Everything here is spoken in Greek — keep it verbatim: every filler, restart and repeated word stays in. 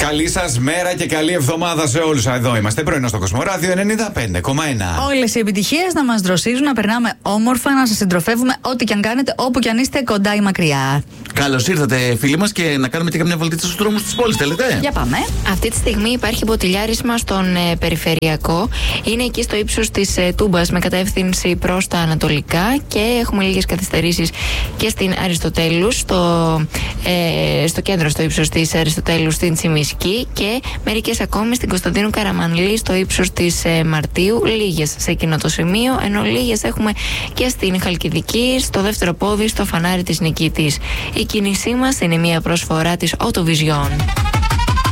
Καλή σας μέρα και καλή εβδομάδα σε όλους. Εδώ είμαστε, πρωινό στο Κοσμοράδιο ενενήντα πέντε κόμμα ένα. Όλες οι επιτυχίες να μας δροσίζουν, να περνάμε όμορφα, να σας συντροφεύουμε ό,τι και αν κάνετε, όπου και αν είστε, κοντά ή μακριά. Καλώς ήρθατε, φίλοι μας, και να κάνουμε και καμιά βολτίτσα στους δρόμους της πόλης, θέλετε? Για πάμε. Αυτή τη στιγμή υπάρχει ποτηλιάρισμα στον ε, περιφερειακό. Είναι εκεί στο ύψος της ε, Τούμπας με κατεύθυνση προς τα ανατολικά και έχουμε λίγες καθυστερήσεις και στην Αριστοτέλου, στο, ε, στο κέντρο, στο ύψος της Αριστοτέλου, στην Τσιμισκή, και μερικές ακόμη στην Κωνσταντίνου Καραμανλή, στο ύψος της ε, Μαρτίου. Λίγες σε εκείνο το σημείο, ενώ λίγες έχουμε και στην Χαλκιδική, στο δεύτερο πόδι, στο φανάρι της Νικήτης. Η κίνησή μας είναι μια προσφορά της Autovision.